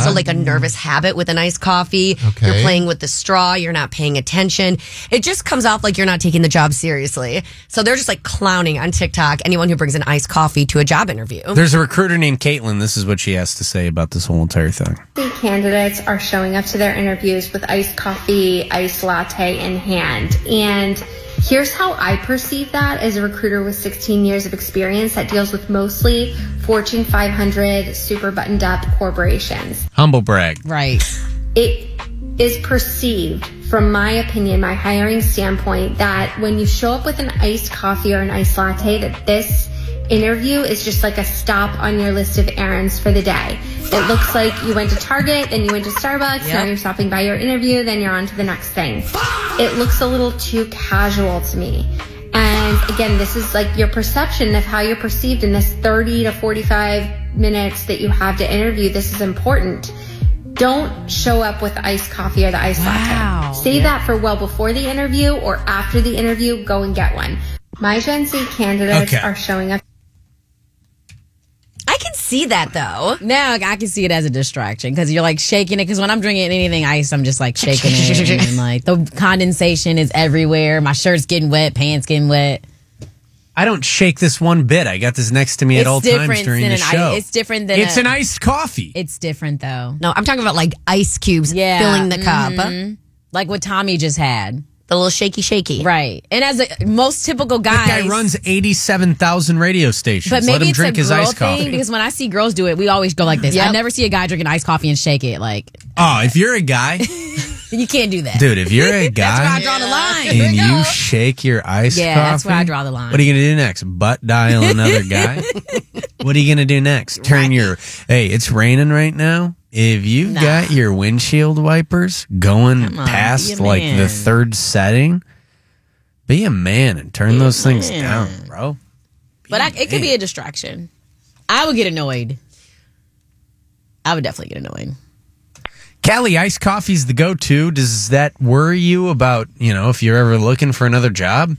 also like a nervous habit with an iced coffee. Okay. You're playing with the straw. You're not paying attention. It just comes off like you're not taking the job seriously. So they're just like clowning on TikTok anyone who brings an iced coffee to a job interview. There's a recruiter named Caitlin. This is what she has to say about this whole entire thing. The candidates are showing up to their interviews with iced coffee, iced latte in hand. And here's how I perceive that as a recruiter with 16 years of experience that deals with mostly Fortune 500 super buttoned up corporations. Humble brag. Right. It is perceived, from my opinion, my hiring standpoint, that when you show up with an iced coffee or an iced latte, that this interview is just like a stop on your list of errands for the day. It looks like you went to Target, then you went to Starbucks, now you're stopping by your interview, then you're on to the next thing. It looks a little too casual to me. And again, this is like your perception of how you're perceived in this 30 to 45 minutes that you have to interview. This is important. Don't show up with the iced coffee or the iced latte. Say that for well before the interview or after the interview, go and get one. My Gen Z candidates are showing up. I can see that though. Now I can see it as a distraction because you're like shaking it. Because when I'm drinking anything iced, I'm just like shaking it. And like the condensation is everywhere. My shirt's getting wet, pants getting wet. I don't shake this one bit. I got this next to me at all times during the show. It's different than an iced coffee. It's different though. No, I'm talking about like ice cubes filling the cup. Like what Tommy just had. The little shaky. Right. And as a most typical guy. That guy runs 87,000 radio stations. But maybe Let him it's drink a his girl iced thing coffee. because when I see girls do it, we always go like this. I never see a guy drinking iced coffee and shake it. Like, oh, if you're a guy. You can't do that. Dude, if you're a guy. That's where I draw the line. And you shake your iced coffee. That's where I draw the line. What are you going to do next? Butt dial another guy? What are you going to do next? Turn your. Hey, it's raining right now. If you've got your windshield wipers going past like the third setting, be a man and turn those things down, bro. But it could be a distraction. I would get annoyed. I would definitely get annoyed. Callie, iced coffee's the go-to. Does that worry you about, if you're ever looking for another job?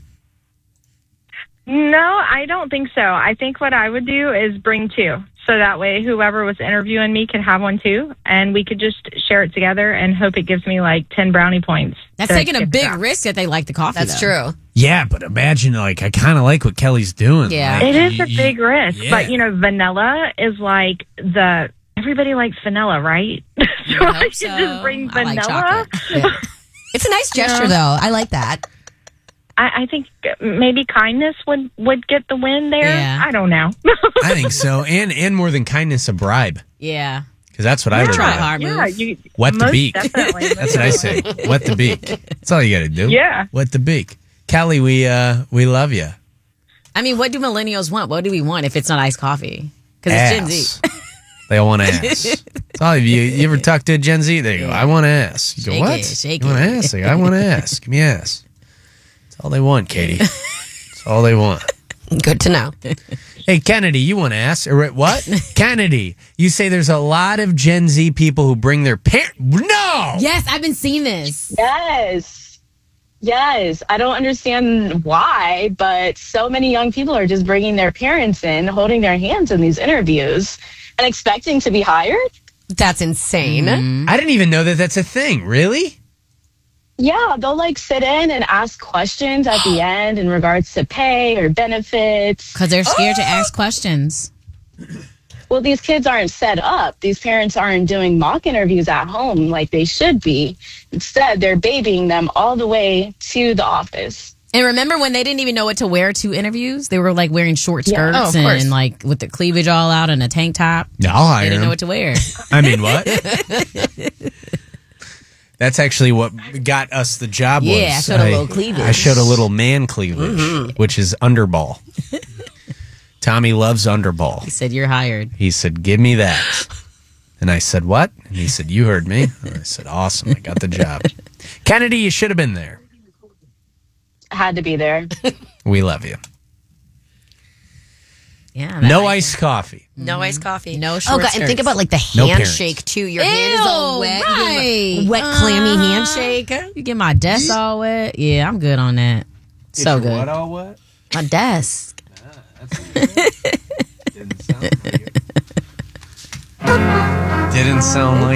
No, I don't think so. I think what I would do is bring two. So that way whoever was interviewing me could have one too. And we could just share it together and hope it gives me like 10 brownie points. That's taking a big risk that they like the coffee. That's true. Yeah, but imagine, I kind of like what Kelly's doing. Yeah. It is a big risk. Yeah. But, vanilla is like everybody likes vanilla, right? So I could just bring vanilla. It's a nice gesture, though. I like that. I think maybe kindness would get the win there. Yeah. I don't know. I think so. And more than kindness, a bribe. Yeah. Because that's what I would try do. hard move. Wet the beak. Definitely. That's what I say. Wet the beak. That's all you got to do. Yeah. Wet the beak. Callie, we love you. I mean, what do millennials want? What do we want if it's not iced coffee? Because it's Gen Z. They all want ass. That's all of you. You ever talk to a Gen Z? They go, I want ass. You go, what? Shake you want ass? They go, I want ass. Give me ass. That's all they want, Katie. That's all they want. Good to know. Hey, Kennedy, you want ass? Or what? Kennedy, you say there's a lot of Gen Z people who bring their parents. No! Yes, I've been seeing this. Yes. I don't understand why, but so many young people are just bringing their parents in, holding their hands in these interviews and expecting to be hired. That's insane. I didn't even know that that's a thing. Really? Yeah, they'll sit in and ask questions at the end in regards to pay or benefits. Because they're scared to ask questions. Well, these kids aren't set up. These parents aren't doing mock interviews at home like they should be. Instead, they're babying them all the way to the office. And remember when they didn't even know what to wear to interviews? They were wearing short skirts and with the cleavage all out and a tank top. Yeah, I'll hire They didn't them. know what to wear. I mean, what? That's actually what got us the job. Yeah, I showed a little cleavage. I showed a little man cleavage, which is underball. Tommy loves underball. He said, "You're hired." He said, "Give me that." And I said, "What?" And he said, "You heard me." And I said, "Awesome, I got the job." Kennedy, you should have been there. Had to be there. We love you. Yeah. No iced coffee. No iced coffee. No short skirts. And think about the No handshake too. Your hand is all wet. Right. Wet, clammy handshake. You get my desk all wet. Yeah, I'm good on that. So good. What all wet? My desk. Didn't sound like it. Didn't sound like